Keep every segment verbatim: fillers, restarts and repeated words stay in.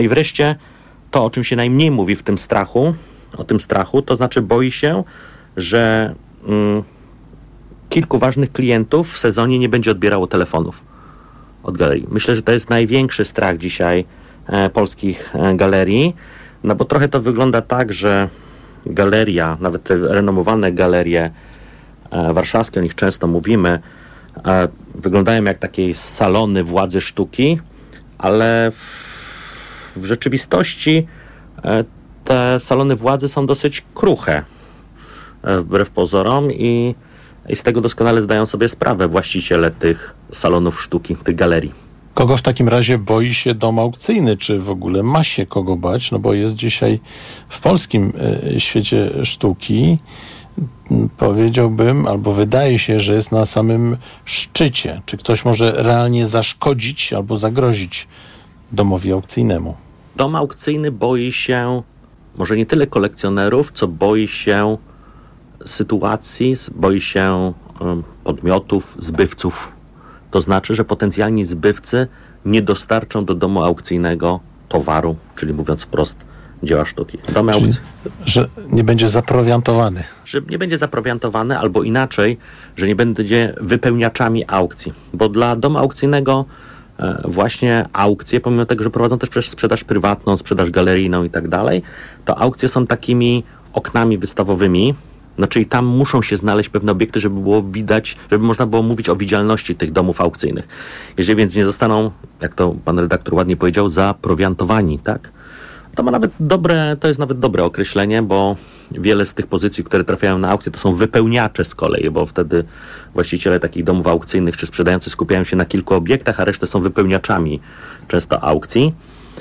I wreszcie to, o czym się najmniej mówi w tym strachu, o tym strachu, to znaczy boi się, że mm, kilku ważnych klientów w sezonie nie będzie odbierało telefonów od galerii. Myślę, że to jest największy strach dzisiaj e, polskich e, galerii, no bo trochę to wygląda tak, że galeria, nawet te renomowane galerie e, warszawskie, o nich często mówimy, e, wyglądają jak takie salony władzy sztuki, ale w, w rzeczywistości e, te salony władzy są dosyć kruche, e, wbrew pozorom i I z tego doskonale zdają sobie sprawę właściciele tych salonów sztuki, tych galerii. Kogo w takim razie boi się dom aukcyjny? Czy w ogóle ma się kogo bać? No bo jest dzisiaj w polskim y, świecie sztuki, y, powiedziałbym, albo wydaje się, że jest na samym szczycie. Czy ktoś może realnie zaszkodzić albo zagrozić domowi aukcyjnemu? Dom aukcyjny boi się może nie tyle kolekcjonerów, co boi się sytuacji, boi się um, podmiotów, zbywców. To znaczy, że potencjalni zbywcy nie dostarczą do domu aukcyjnego towaru, czyli mówiąc wprost, dzieła sztuki. Dom aukcyjny, że nie będzie zaprowiantowany. Że nie będzie zaprowiantowany, albo inaczej, że nie będzie wypełniaczami aukcji. Bo dla domu aukcyjnego e, właśnie aukcje, pomimo tego, że prowadzą też przecież sprzedaż prywatną, sprzedaż galeryjną i tak dalej, to aukcje są takimi oknami wystawowymi. No, czyli tam muszą się znaleźć pewne obiekty, żeby było widać, żeby można było mówić o widzialności tych domów aukcyjnych. Jeżeli więc nie zostaną, jak to pan redaktor ładnie powiedział, zaprowiantowani, tak? To ma nawet dobre, to jest nawet dobre określenie, bo wiele z tych pozycji, które trafiają na aukcję, to są wypełniacze z kolei, bo wtedy właściciele takich domów aukcyjnych czy sprzedający skupiają się na kilku obiektach, a resztę są wypełniaczami często aukcji.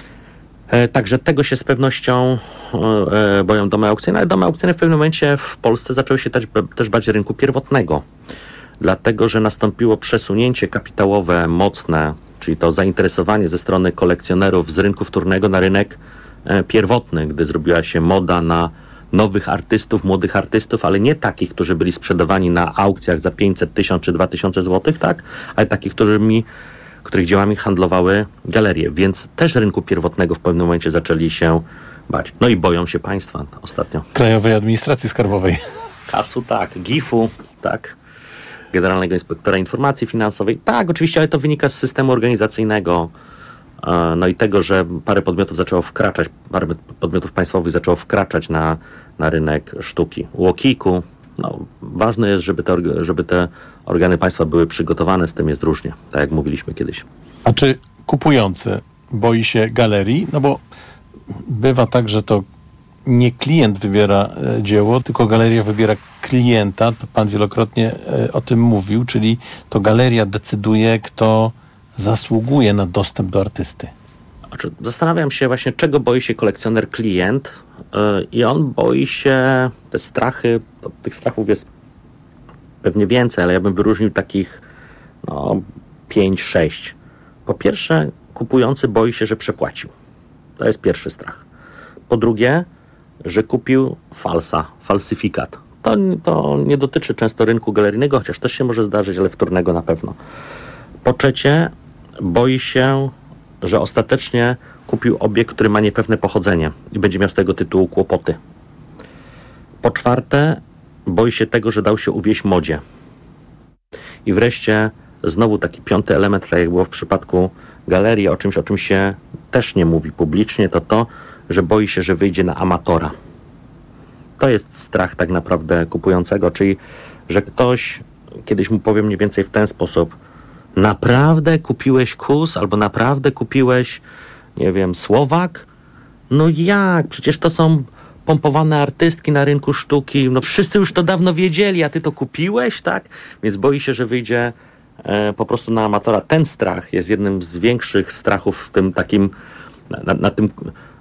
Także tego się z pewnością e, boją domy aukcyjne, ale domy aukcyjne w pewnym momencie w Polsce zaczęły się też, też bać rynku pierwotnego, dlatego że nastąpiło przesunięcie kapitałowe mocne, czyli to zainteresowanie ze strony kolekcjonerów z rynku wtórnego na rynek e, pierwotny, gdy zrobiła się moda na nowych artystów, młodych artystów, ale nie takich, którzy byli sprzedawani na aukcjach za pięćset, tysiąc czy dwa tysiące złotych, tak? Ale takich, którymi których dziełami handlowały galerie, więc też rynku pierwotnego w pewnym momencie zaczęli się bać. No i boją się państwa ostatnio. Krajowej Administracji Skarbowej. Kasu, tak. gifu, tak. Generalnego Inspektora Informacji Finansowej. Tak, oczywiście, ale to wynika z systemu organizacyjnego. No i tego, że parę podmiotów zaczęło wkraczać, parę podmiotów państwowych zaczęło wkraczać na, na rynek sztuki. U O K I K-u, no, ważne jest, żeby te, żeby te organy państwa były przygotowane, z tym jest różnie, tak jak mówiliśmy kiedyś. A czy kupujący boi się galerii? No bo bywa tak, że to nie klient wybiera e, dzieło, tylko galeria wybiera klienta. To pan wielokrotnie e, o tym mówił, czyli to galeria decyduje, kto zasługuje na dostęp do artysty. Znaczy, zastanawiam się właśnie, czego boi się kolekcjoner klient yy, i on boi się, te strachy, to, tych strachów jest pewnie więcej, ale ja bym wyróżnił takich no, pięć, sześć. Po pierwsze, kupujący boi się, że przepłacił. To jest pierwszy strach. Po drugie, że kupił falsa, falsyfikat. To, to nie dotyczy często rynku galeryjnego, chociaż też się może zdarzyć, ale wtórnego na pewno. Po trzecie, boi się, że ostatecznie kupił obiekt, który ma niepewne pochodzenie i będzie miał z tego tytułu kłopoty. Po czwarte, boi się tego, że dał się uwieść modzie. I wreszcie znowu taki piąty element, tak jak było w przypadku galerii, o czymś, o czym się też nie mówi publicznie, to to, że boi się, że wyjdzie na amatora. To jest strach tak naprawdę kupującego, czyli że ktoś, kiedyś mu powiem mniej więcej w ten sposób, naprawdę kupiłeś Kus albo naprawdę kupiłeś, nie wiem, Słowak? No jak? Przecież to są pompowane artystki na rynku sztuki. No wszyscy już to dawno wiedzieli, a ty to kupiłeś, tak? Więc boi się, że wyjdzie e, po prostu na amatora. Ten strach jest jednym z większych strachów w tym takim, na, na tym,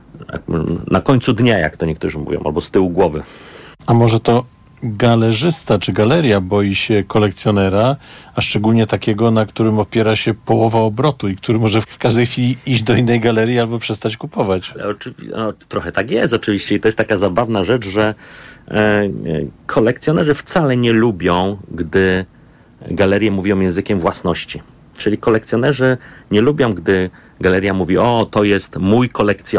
na końcu dnia, jak to niektórzy mówią, albo z tyłu głowy. A może to galerzysta czy galeria boi się kolekcjonera, a szczególnie takiego, na którym opiera się połowa obrotu i który może w każdej chwili iść do innej galerii albo przestać kupować. Oczywi- no, trochę tak jest oczywiście i to jest taka zabawna rzecz, że e, kolekcjonerzy wcale nie lubią, gdy galerie mówią językiem własności. Czyli kolekcjonerzy nie lubią, gdy galeria mówi, o, to jest mój kolekcjoner,